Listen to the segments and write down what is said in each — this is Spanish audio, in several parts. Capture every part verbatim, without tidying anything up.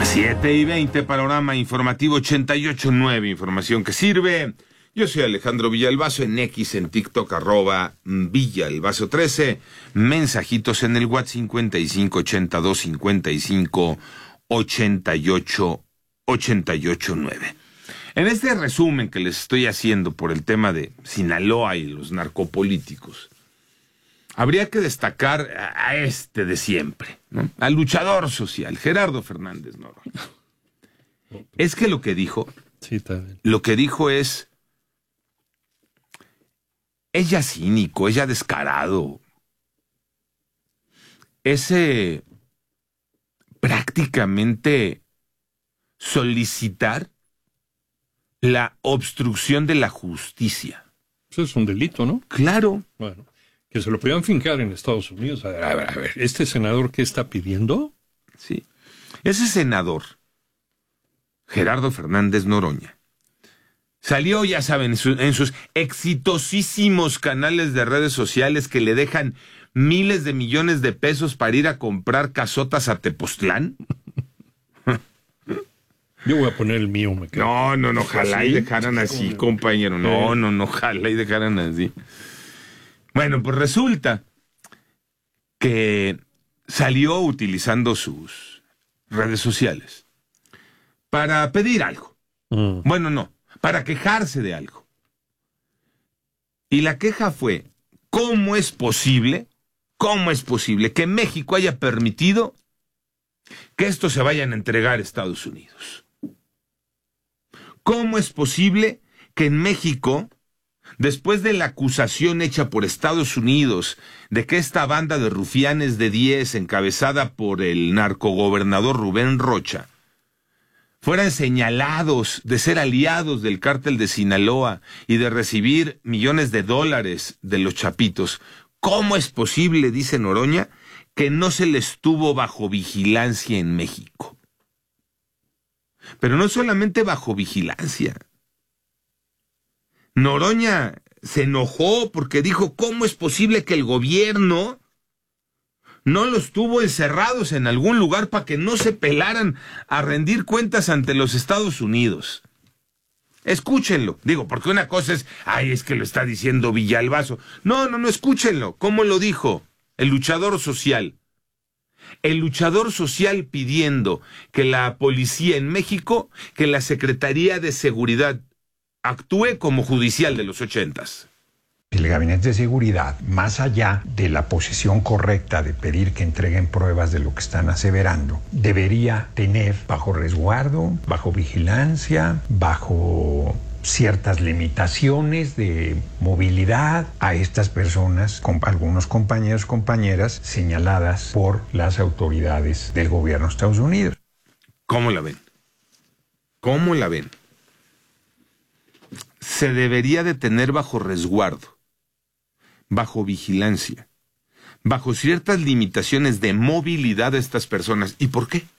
siete y veinte, panorama informativo ochenta y ocho punto nueve, información que sirve. Yo soy Alejandro Villalbazo, en X, en TikTok, arroba Villalbazo trece, mensajitos en el WhatsApp cincuenta y cinco ochenta y dos cincuenta y cinco ochenta y ocho ochenta y ocho nueve. En este resumen que les estoy haciendo por el tema de Sinaloa y los narcopolíticos, habría que destacar a este de siempre, ¿no? Al luchador social, Gerardo Fernández Noroña. Es que lo que dijo, sí, está bien. Lo que dijo es, es ya cínico, es ya descarado. Es eh, prácticamente solicitar la obstrucción de la justicia. Eso es un delito, ¿no? Claro. Bueno, que se lo podían fincar en Estados Unidos. A ver, a ver, a ver, ¿este senador qué está pidiendo? Sí. Ese senador, Gerardo Fernández Noroña, salió, ya saben, en, su, en sus exitosísimos canales de redes sociales que le dejan miles de millones de pesos para ir a comprar casotas a Tepoztlán. Yo voy a poner el mío, me quedo. No, no, no, ojalá y dejaran así, ¿Cómo? compañero. No, no, no, ojalá y dejaran así. Bueno, pues resulta que salió utilizando sus redes sociales para pedir algo. Mm. Bueno, no, para quejarse de algo. Y la queja fue, ¿cómo es posible, cómo es posible que México haya permitido que estos se vayan a entregar a Estados Unidos? ¿Cómo es posible que en México, después de la acusación hecha por Estados Unidos de que esta banda de rufianes de diez, encabezada por el narcogobernador Rubén Rocha, fueran señalados de ser aliados del cártel de Sinaloa y de recibir millones de dólares de los chapitos? ¿Cómo es posible, dice Noroña, que no se les tuvo bajo vigilancia en México? Pero no solamente bajo vigilancia. Noroña se enojó porque dijo, ¿cómo es posible que el gobierno no los tuvo encerrados en algún lugar para que no se pelaran a rendir cuentas ante los Estados Unidos? Escúchenlo. Digo, porque una cosa es, ay, es que lo está diciendo Villalbazo. No, no, no, escúchenlo. ¿Cómo lo dijo el luchador social? El luchador social pidiendo que la policía en México, que la Secretaría de Seguridad actúe como judicial de los ochentas. El Gabinete de Seguridad, más allá de la posición correcta de pedir que entreguen pruebas de lo que están aseverando, debería tener bajo resguardo, bajo vigilancia, bajo ciertas limitaciones de movilidad a estas personas, con algunos compañeros, compañeras señaladas por las autoridades del gobierno de Estados Unidos. ¿Cómo la ven? ¿Cómo la ven? Se debería de tener bajo resguardo, bajo vigilancia, bajo ciertas limitaciones de movilidad de estas personas. ¿Y por qué?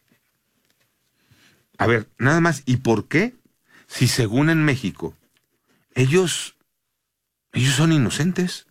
A ver, nada más, ¿y por qué? Si según en México, ellos, ellos son inocentes.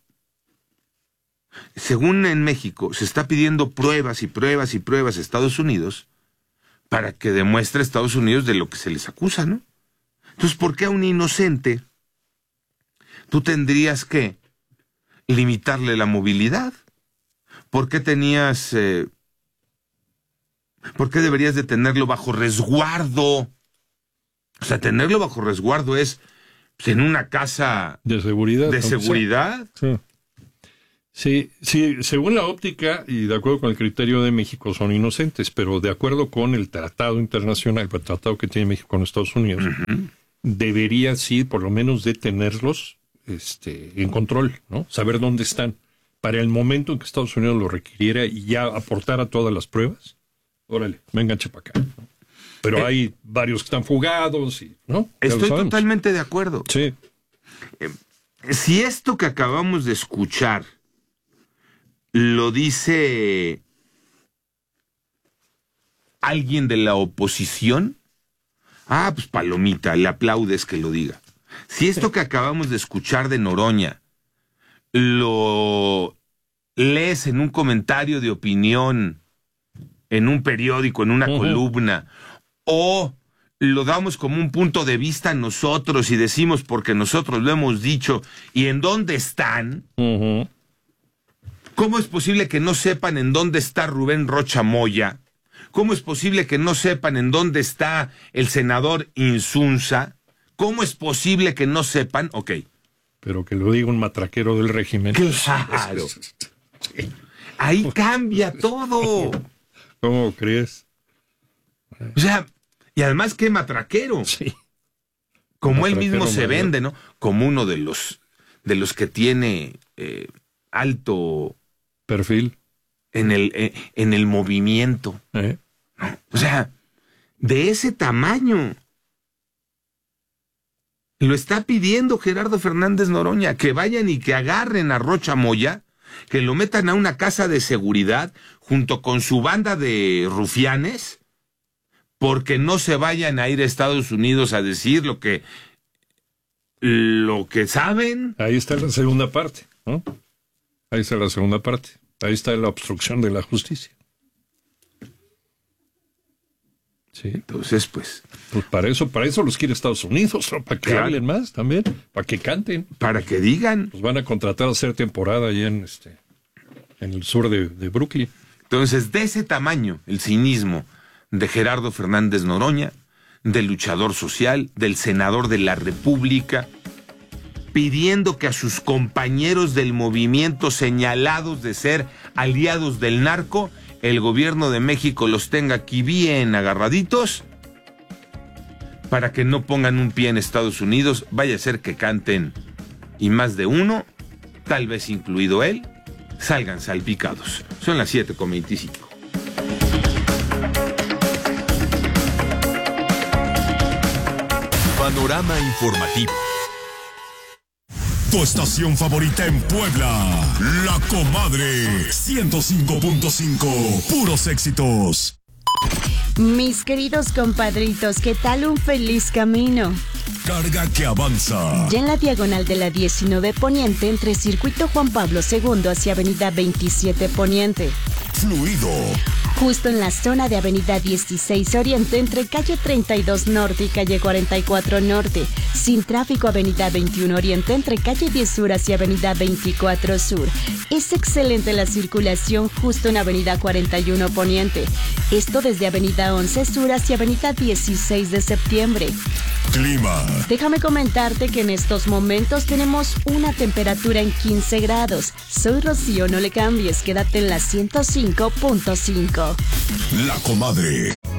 Según en México, se está pidiendo pruebas y pruebas y pruebas a Estados Unidos para que demuestre a Estados Unidos de lo que se les acusa, ¿no? Entonces, ¿por qué a un inocente tú tendrías que limitarle la movilidad? ¿Por qué tenías, eh, por qué deberías de tenerlo bajo resguardo? O sea, tenerlo bajo resguardo es pues, en una casa de seguridad. De seguridad. Sí. Sí, sí, según la óptica y de acuerdo con el criterio de México son inocentes, pero de acuerdo con el tratado internacional, el tratado que tiene México con Estados Unidos, uh-huh. debería sí, por lo menos, detenerlos este, en control, ¿no? Saber dónde están. Para el momento en que Estados Unidos lo requiriera y ya aportara todas las pruebas, órale, vénganche para acá, ¿no? Pero eh, hay varios que están fugados, y, ¿no? Ya estoy totalmente de acuerdo. Sí. Eh, si esto que acabamos de escuchar lo dice alguien de la oposición, ah, pues palomita, le aplaudes que lo diga. Si esto que acabamos de escuchar de Noroña lo lees en un comentario de opinión en un periódico, en una Uh-huh. columna, o lo damos como un punto de vista nosotros y decimos porque nosotros lo hemos dicho, ¿y en dónde están? Uh-huh. ¿Cómo es posible que no sepan en dónde está Rubén Rocha Moya? ¿Cómo es posible que no sepan en dónde está el senador Insunza? ¿Cómo es posible que no sepan? Ok. Pero que lo diga un matraquero del régimen. Claro. Ahí cambia todo. ¿Cómo crees? O sea, y además qué matraquero. Sí. Como él Matraquero mismo se mayor. vende, ¿no? Como uno de los de los que tiene eh, alto Perfil. en el eh, en el movimiento. ¿Eh? O sea, de ese tamaño. Lo está pidiendo Gerardo Fernández Noroña, que vayan y que agarren a Rocha Moya, que lo metan a una casa de seguridad junto con su banda de rufianes, porque no se vayan a ir a Estados Unidos a decir lo que lo que saben. Ahí está la segunda parte, ¿no? Ahí está la segunda parte. Ahí está la obstrucción de la justicia. Sí. Entonces, pues, Pues para eso, para eso los quiere Estados Unidos, ¿no? Para que Claro. hablen más también, para que canten. para que digan. Los van a contratar a hacer temporada ahí en este, en el sur de, de Brooklyn. Entonces, de ese tamaño, el cinismo de Gerardo Fernández Noroña, del luchador social, del senador de la República, pidiendo que a sus compañeros del movimiento señalados de ser aliados del narco, el gobierno de México los tenga aquí bien agarraditos para que no pongan un pie en Estados Unidos, vaya a ser que canten y más de uno, tal vez incluido él, salgan salpicados. Son las siete con veinticinco. Panorama informativo. Tu estación favorita en Puebla, La Comadre, ciento cinco punto cinco, puros éxitos. Mis queridos compadritos, ¿qué tal? Un feliz camino. Carga que avanza. Ya en la diagonal de la diecinueve Poniente, entre Circuito Juan Pablo segundo hacia Avenida veintisiete Poniente. Fluido. Justo en la zona de Avenida dieciséis Oriente, entre Calle treinta y dos Norte y Calle cuarenta y cuatro Norte. Sin tráfico, Avenida veintiuno Oriente, entre Calle diez Sur hacia Avenida veinticuatro Sur. Es excelente la circulación justo en Avenida cuarenta y uno Poniente. Esto desde Avenida once Sur hacia Avenida dieciséis de Septiembre. Clima. Déjame comentarte que en estos momentos tenemos una temperatura en quince grados. Soy Rocío, no le cambies, quédate en la ciento cinco punto cinco. La Comadre.